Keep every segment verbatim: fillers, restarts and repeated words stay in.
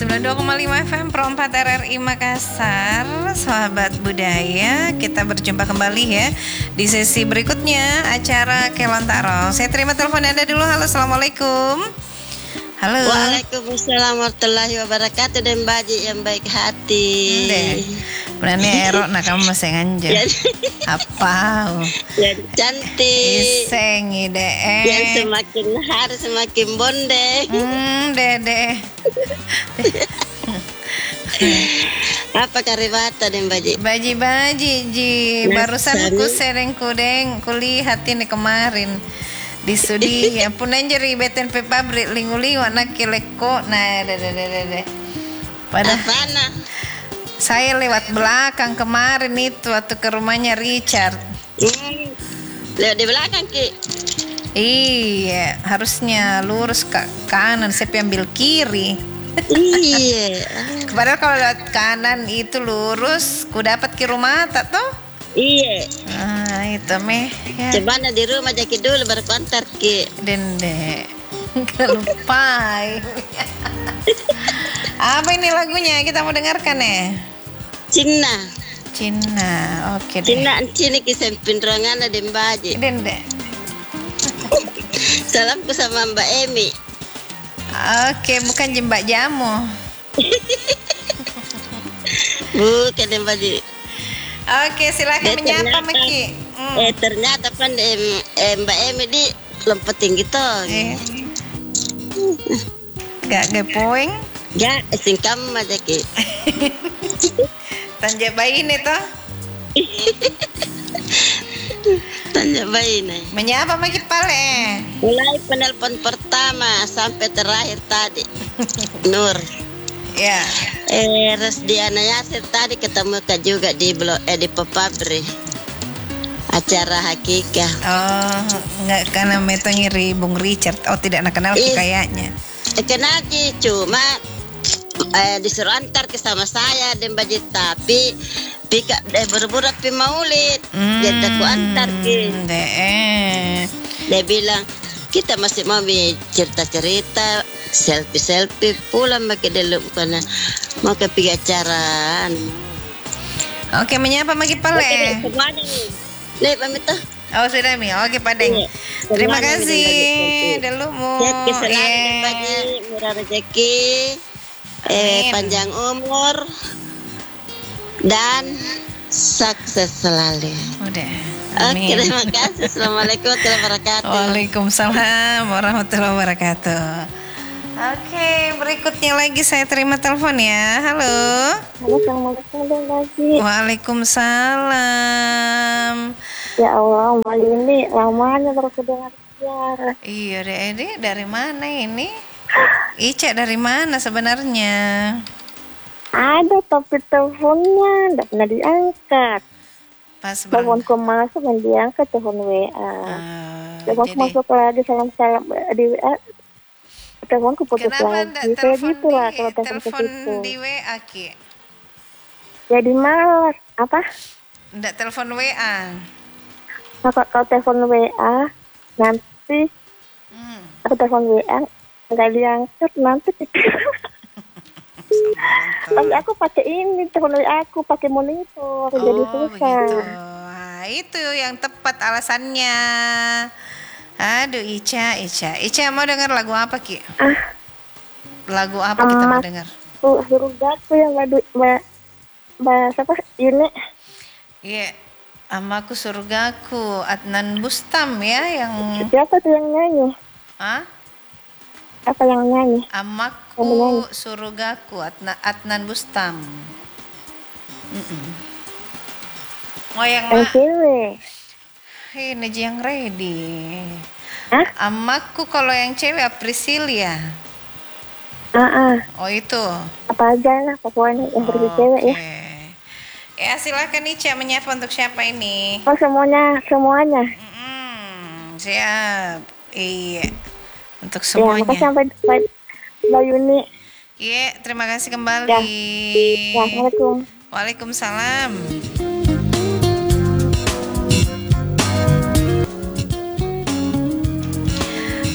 sembilan puluh dua koma lima F M Pro empat R R I Makassar. Sahabat budaya, kita berjumpa kembali ya di sesi berikutnya acara Kelontaro. Saya terima telepon Anda dulu. Halo, assalamualaikum. Halo. Waalaikumsalam warahmatullahi wabarakatuh. Dan baji yang baik hati. Deh, berani erok nak kamu masih nganja. Apa? Yang cantik. Iseng ide. Yang semakin hari semakin bonde. Hmm, dede. Apa karibata dan baji? Baji-baji ji. Barusan ku sering kudeng kulihat ini kemarin. Di studi ya pun anjeri beten pe pabrik linguli warna kileko nah deh deh deh deh pada mana saya lewat belakang kemarin itu waktu ke rumahnya Richard. hmm. Lewat di belakang ki iya harusnya lurus ke kanan saya ambil kiri iya padahal kalau lewat kanan itu lurus ku dapat ke rumah tak toh. Iya. Ah itu meh. Ya. Coba di rumah jaki dulu baru kontak ki. Dende. Kelupai. Apa ini lagunya kita mau dengarkan ya? Cina. Cina. Oke deh. Cina cini kisah pinrangan ada Mbaji. Dende. Salamku sama Mbak Emi. Oke, bukan jembak jamu. Bukan Mbaji. Oke, silakan menyapa Meki. Hmm. Eh ternyata kan eh, eh, Mbak Emi di lompetin gitu. Eh. Gak gepoing? Ya, singkam aja ki. Tanja bayi nih toh? Tanja bayi nih. Menyapa Meki pale? Mulai penelpon pertama sampai terakhir tadi. Nur. Ya. Eh Resdiana Yasir tadi ketemu kan juga di blog eh di Pepabri acara Hakika. Oh, nggak karena meto nyeri Bung Richard. Oh, tidak nak kenal eh, kayaknya. Eh, kenal ki cuma eh, disuruh antar ke sama saya dan baju tapi pika eh berburu pi maulid. Hmm, Jadi aku antar ki. Deh. Dia bilang kita masih mau cerita-cerita selfie-selfie pulang pakai dulu karena mau ke pergi acara. Oke, menyapa Maki Pale? Oke, semuanya nih. Nih, pamit tuh. Oh, sudah Mi. Oke, Padeng. Iya. Terima Semuanya kasih. nih, Delumu. Rezeki selalu Yeah. dibagi, murah rezeki, eh, panjang umur, dan sukses selalu. Udah. Oke, terima kasih. Assalamualaikum warahmatullahi wabarakatuh. Waalaikumsalam warahmatullahi wabarakatuh. Oke, berikutnya lagi saya terima telepon ya. Halo. Halo, assalamualaikum lagi. Waalaikumsalam. Ya Allah, Mbak Yuni, lamanya baru kedengar suara. Iya deh, Edi, dari mana ini? Ica dari mana sebenarnya? Ada tapi teleponnya tidak pernah diangkat. Pas Teleponku masuk dan diangkat telepon W A. Uh, Teleponku jadi, masuk lagi salam-salam di W A. Teleponku putus kenapa lagi. enggak Kayak telepon gitu lah di, kalau telepon ke telepon situ. di W A Ki? Jadi malas. Apa? Enggak telepon W A. Nah, kalau telepon W A nanti Hmm. aku telepon W A nggak diangkat nanti. Tapi aku pakai ini telepon W A aku pakai monitor Oh, jadi susah. begitu. Nah, itu yang tepat alasannya. Aduh, Ica, Ica. Ica mau dengar lagu apa, Ki? Ah, Lagu apa kita mau emas. dengar? tuh surgaku yang mbak Du- mbak mbak siapa Yuni. Iya. Amaku surgaku, Adnan Bustam ya yang Siapa tuh yang nyanyi? ah? Apa yang nyanyi? Amaku Yang nyanyi. surgaku, Adnan, Adnan Bustam. Mm-mm. Oh yang Yang ma- cewek. ini yang ready. Hah? Amaku kalau yang cewek Aprisilia. Ah, ah. Oh itu. Apa aja lah pokoknya yang versi cewek ya. Ya silakan Ica menyapa untuk siapa ini? Oh semuanya semuanya. Mm-mm, siap. Iya. Untuk Ya semuanya. makasih sampai Mbak Mbak Yuni. Iya, terima kasih kembali. Ya. Ya, Assalamualaikum. Waalaikumsalam.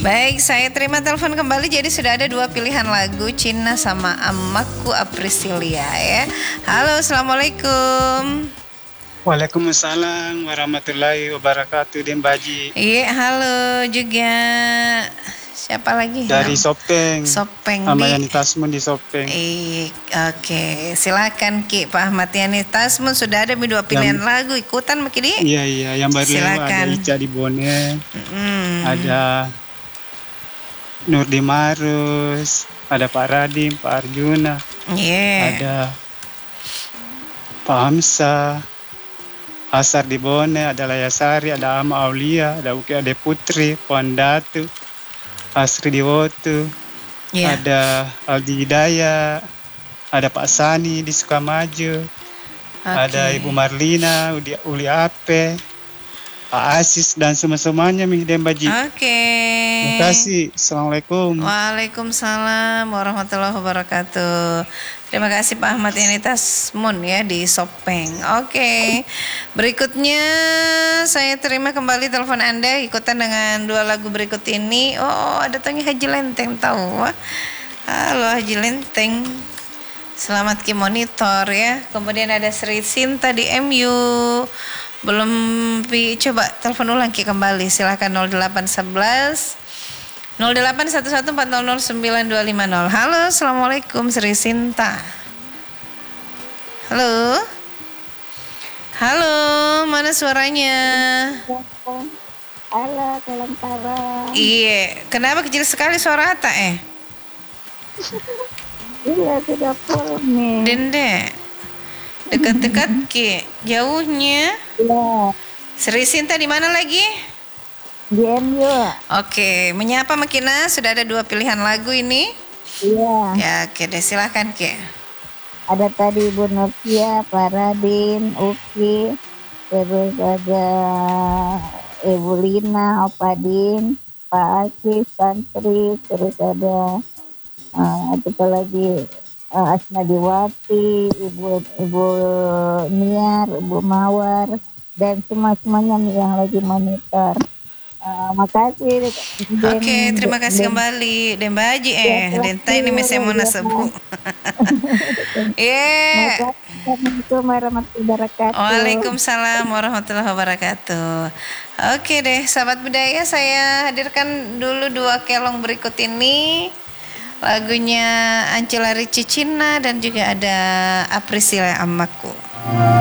Baik, saya terima telepon kembali. Jadi sudah ada dua pilihan lagu, Cina sama Amaku Aprisilia ya. Halo, assalamualaikum. Waalaikumsalam warahmatullahi wabarakatuh, Den Baji. Iya, halo juga. Siapa lagi? Dari Sopeng. Sopeng Ahmad di. Yani Tasmun di Sopeng. Eh, oke, silakan Ki Pak Ahmad Yani Tasmun, sudah ada dua pilihan Yang, lagu ikutan Ki Di. Iya iya, yang baru Silakan. ada Ica di Bone, Mm. ada Nur di Marus, ada Pak Radim, Pak Arjuna, Yeah. ada Pak Hamsa, Asar di Bone, ada Layasari, ada Ama Aulia, ada Uki Ade Putri, Puan Datu, Asri di Wotu, Yeah. ada Aldi Hidayat, ada Pak Sani di Sukamaju, ada Ibu Marlina, Uli, Uli Ape, Pak Asis dan semua-semuanya Mi Den Baji. Oke. Terima kasih. Assalamualaikum. Waalaikumsalam warahmatullahi wabarakatuh. Terima kasih Pak Ahmad Yani Tasmun ya di Sopeng. Oke. Berikutnya saya terima kembali telepon Anda ikutan dengan dua lagu berikut ini. Oh, ada Tony Haji Lenteng tahu. Wah. Halo Haji Lenteng. Selamat Ki Monitor ya. Kemudian ada Sri Sinta di M U. Belum pi, coba telepon ulang Ki kembali. Silakan nol delapan satu satu nol delapan satu satu empat nol nol sembilan dua lima nol. Halo, assalamualaikum Sri Sinta. Halo. Halo, mana suaranya? Halo, Kelantara. Iya, kenapa kecil sekali suara Ata eh? Iya, tidak full nih. Dende. Dekat-dekat Ki, jauhnya. Iya, Sri Sinta di mana lagi? di M U. Oke, menyapa Makina, sudah ada dua pilihan lagu ini. Iya. Ya, oke deh, silakan Ki. Ada tadi Ibu Novia, Pak Radin, Uki, terus ada Ibu Lina, Opadin, Pak Aki, Santri, terus ada uh, apa lagi uh, Asnadiwati, Ibu Ibu Niar, Ibu Mawar, dan semua semuanya yang lagi monitor. Uh, makasih. Den, Oke, terima kasih Den, kembali. Den Baji eh, Ya, Den ini mesem mau nasebu. Yeah. Assalamualaikum warahmatullahi wabarakatuh. Waalaikumsalam warahmatullahi wabarakatuh. Oke deh, sahabat budaya, saya hadirkan dulu dua kelong berikut ini. Lagunya Ancila Ricci Cina dan juga ada Aprisilia Amaku.